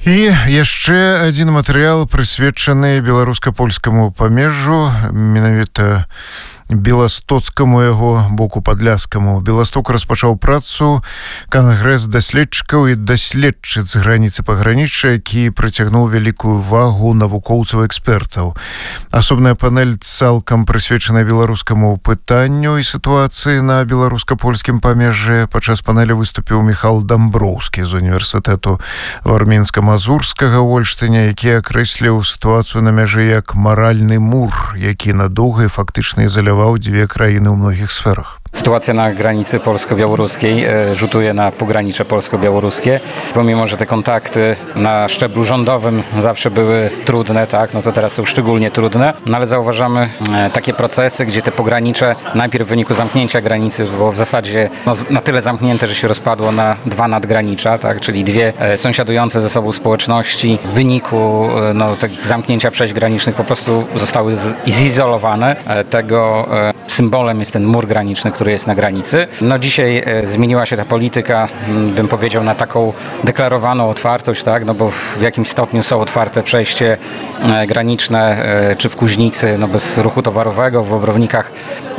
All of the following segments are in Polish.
І яшчэ адзін матэрыял прысвечаны беларуска-польскаму памежжу, менавіта беластоцкаму яго боку падляскаму. Беласток распачаў працу кангрэс даследчыкаў і даследчыц граніцы пагранічча, які прыцягнуў вялікую увагу навукоўцаў экспертаў. Асобная панель цалкам прысвечана беларускаму пытанню і сітуацыі на беларуска-польскім памежжы. Падчас панелі выступіў Міхал Дамброўскі з універсітэту Вармінска-Мазурскага ў Ольштыне, які акрэсліў сітуацыю на мяжы як маральны мур, які надоўга і фактычна ізаляваў dwie krainy w mnogich sferach. Sytuacja na granicy polsko-białoruskiej rzutuje na pogranicze polsko-białoruskie. Pomimo, że te kontakty na szczeblu rządowym zawsze były trudne, tak, no to teraz są szczególnie trudne. No ale zauważamy takie procesy, gdzie te pogranicze najpierw w wyniku zamknięcia granicy było w zasadzie na tyle zamknięte, że się rozpadło na dwa nadgranicza, tak, czyli dwie sąsiadujące ze sobą społeczności w wyniku takich zamknięcia przejść granicznych po prostu zostały zizolowane. Tego symbolem jest ten mur graniczny, który jest na granicy. No dzisiaj zmieniła się ta polityka, bym powiedział, na taką deklarowaną otwartość, tak, no bo w jakimś stopniu są otwarte przejście graniczne, czy w Kuźnicy, no bez ruchu towarowego, w Bobrownikach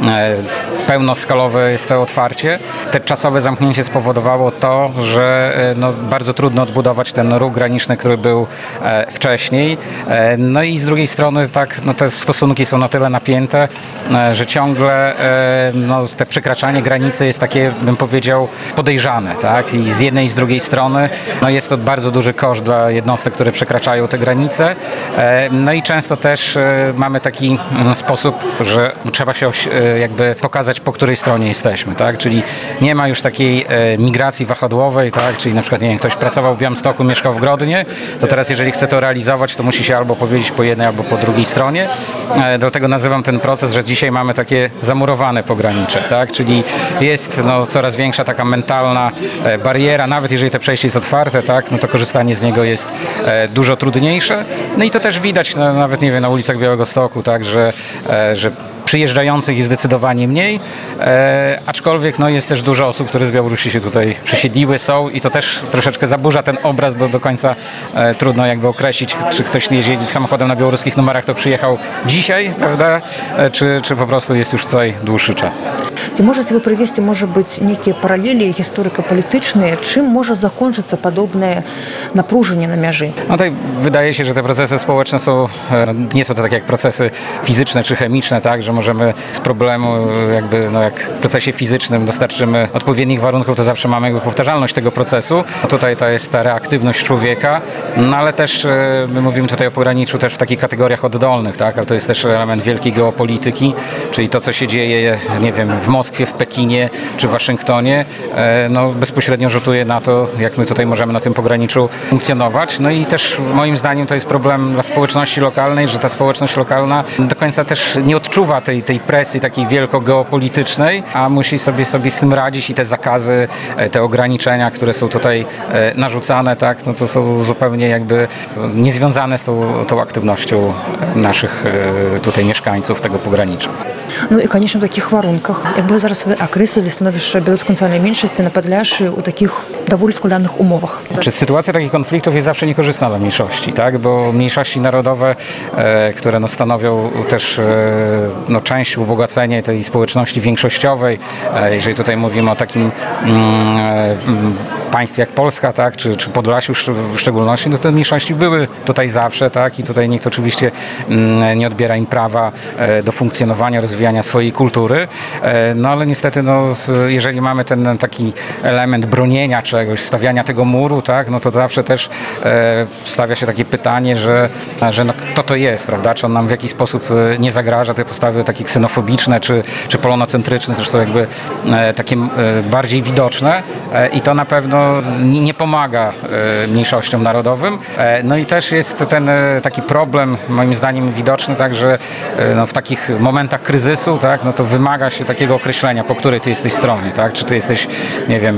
pełnoskalowe jest to otwarcie. Te czasowe zamknięcie spowodowało to, że bardzo trudno odbudować ten ruch graniczny, który był wcześniej. No i z drugiej strony tak, te stosunki są na tyle napięte, że ciągle te przekraczanie granicy jest takie, bym powiedział, podejrzane, tak? I z jednej i z drugiej strony jest to bardzo duży koszt dla jednostek, które przekraczają te granice. No i często też mamy taki sposób, że trzeba się jakby pokazać, po której stronie jesteśmy, tak? Czyli nie ma już takiej migracji wahadłowej, tak? Czyli na przykład, nie wiem, ktoś pracował w Białymstoku, mieszkał w Grodnie, to teraz jeżeli chce to realizować, to musi się albo powiedzieć po jednej, albo po drugiej stronie. Dlatego nazywam ten proces, że dzisiaj mamy takie zamurowane pogranicze, tak? Czyli jest coraz większa taka mentalna bariera, nawet jeżeli to przejście jest otwarte, tak? No to korzystanie z niego jest dużo trudniejsze. No i to też widać nawet, nie wiem, na ulicach Białegostoku, tak? Że przyjeżdżających jest zdecydowanie mniej, aczkolwiek jest też dużo osób, które z Białorusi się tutaj przesiedliły, są i to też troszeczkę zaburza ten obraz, bo do końca trudno jakby określić, czy ktoś jeździ samochodem na białoruskich numerach, to przyjechał dzisiaj, prawda, czy po prostu jest już tutaj dłuższy czas. Ці можете вы привести, может быть, некие параллели историко-політичные, czym może zakończyć podobne напружenie na мяжы? Tutaj wydaje się, że te procesy społeczne nie są to tak jak procesy fizyczne czy chemiczne, tak, że możemy z problemu jak w procesie fizycznym dostarczymy odpowiednich warunków, to zawsze mamy jakby powtarzalność tego procesu. Tutaj to jest ta reaktywność człowieka, ale też my mówimy tutaj o pograniczu też w takich kategoriach oddolnych, tak, ale to jest też element wielkiej geopolityki, czyli to, co się dzieje, nie wiem, w Moskwie, w Pekinie czy w Waszyngtonie, bezpośrednio rzutuje na to, jak my tutaj możemy na tym pograniczu funkcjonować. No i też moim zdaniem to jest problem dla społeczności lokalnej, że ta społeczność lokalna do końca też nie odczuwa tej presji takiej wielkogeopolitycznej, a musi sobie z tym radzić i te zakazy, te ograniczenia, które są tutaj narzucane, tak, no to są zupełnie jakby niezwiązane z tą aktywnością naszych tutaj mieszkańców tego pogranicza. No i конечно, w takich warunkach, jakby zaraz wy określili stanowisko białoruskiej nacionalnej mniejszości na Podlasie u takich довольно składanych umowach. Czy sytuacja takich konfliktów jest zawsze niekorzystna dla mniejszości, tak? Bo mniejszości narodowe, które stanowią też część ubogacenia tej społeczności większościowej, jeżeli tutaj mówimy o takim państwie jak Polska, tak, czy Podlasiu w szczególności, no te mniejszości były tutaj zawsze, tak, i tutaj nikt oczywiście nie odbiera im prawa do funkcjonowania, rozwijania swojej kultury, ale niestety, jeżeli mamy ten taki element bronienia czegoś, stawiania tego muru, tak, no to zawsze też stawia się takie pytanie, że kto to jest, prawda, czy on nam w jakiś sposób nie zagraża, te postawy takie ksenofobiczne, czy polonocentryczne też są jakby takie bardziej widoczne i to na pewno nie pomaga mniejszościom narodowym. No i też jest ten taki problem, moim zdaniem widoczny, tak, że w takich momentach kryzysu, tak, no to wymaga się takiego określenia, po której ty jesteś stronie, tak, czy ty jesteś, nie wiem,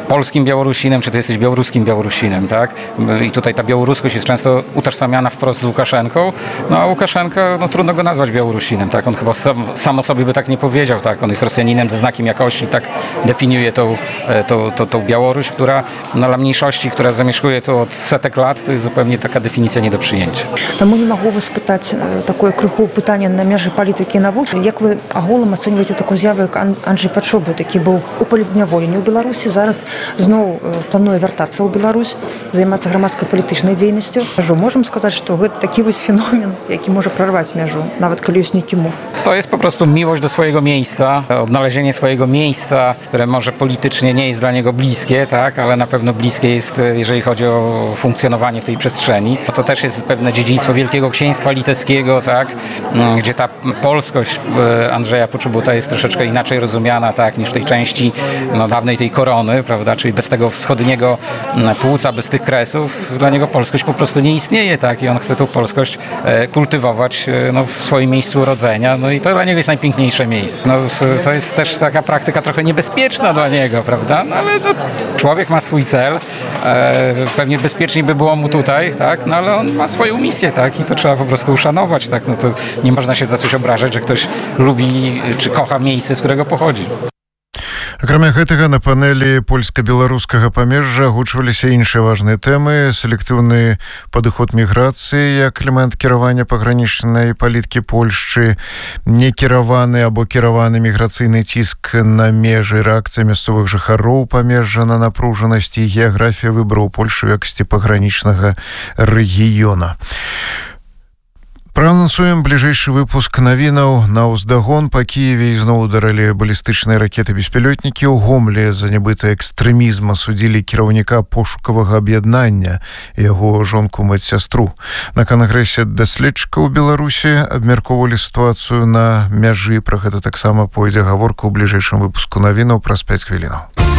polskim Białorusinem, czy ty jesteś białoruskim Białorusinem, tak? I tutaj ta białoruskość jest często utożsamiana wprost z Łukaszenką, no a Łukaszenka, no trudno go nazwać Białorusinem, tak? On chyba sam o sobie by tak nie powiedział, tak? On jest Rosjaninem ze znakiem jakości, tak definiuje tą Białoruś, która no, dla mniejszości, która zamieszkuje tu od setek lat, to jest zupełnie taka definicja nie do przyjęcia. Таму не магу вас спытаць такое крыху пытанне на межы палітыкі і навукі. Як вы агулам ацэньваеце такую з'яву, як Анджэй Пачобут, які быў у палітзняволенні ў Беларусі, зараз зноў плануе вяртацца ў Беларусь, займацца грамадскай палітычнай дзейнасцю. Можам сказаць, што гэта такі вось феномен, які можа прарваць мяжу, нават калі ёсць нейкі мур. To jest po prostu miłość do swojego miejsca, odnalezienie swojego miejsca, które może politycznie nie jest dla niego bliskie, tak, ale na pewno bliskie jest, jeżeli chodzi o funkcjonowanie w tej przestrzeni. To też jest pewne dziedzictwo Wielkiego Księstwa Litewskiego, tak, gdzie ta polskość Andrzeja Poczobuta jest troszeczkę inaczej rozumiana, tak, niż w tej części no, dawnej tej korony, prawda, czyli bez tego wschodniego płuca, bez tych kresów, dla niego polskość po prostu nie istnieje, tak, i on chce tą polskość kultywować no, w swoim miejscu urodzenia, no i to dla niego jest najpiękniejsze miejsce. No, to jest też taka praktyka trochę niebezpieczna dla niego, prawda, no, ale to człowiek ma swój cel, pewnie bezpieczniej by było mu tutaj, tak, no ale on ma swoją misję, tak, i to trzeba po prostu uszanować, tak, no to nie można się za coś obrażać, że ktoś lubi czy kocha miejsce, z którego pochodzi. Акрамя гэтага, на панэлі польска-беларускага памежжа агучваліся іншыя важныя тэмы: селектыўны падыход міграцыі як элемент кіравання пагранічнай палітыкі Польшчы, некіраваны або кіраваны міграцыйны ціск на межы, рэакцыя мясцовых жыхароў памежжа на напружанасць і геаграфія выбараў Польшчы ў якасці пагранічнага рэгіёна. Праанансуем бліжэйшы выпуск навінаў. На ўздагон па Кіеве ізноў ударылі балістычныя ракеты-беспілётнікі. У Гомлі за нібыта экстрэмізм асудзілі кіраўніка пошукавага аб'яднання, яго жонку медсястру. На кангрэсе даследчыкаў у Беларусі абмяркоўвалі сітуацыю на мяжы. Пра гэта таксама пойдзе гаворка ў бліжэйшым выпуску навінаў праз 5 хвілінаў.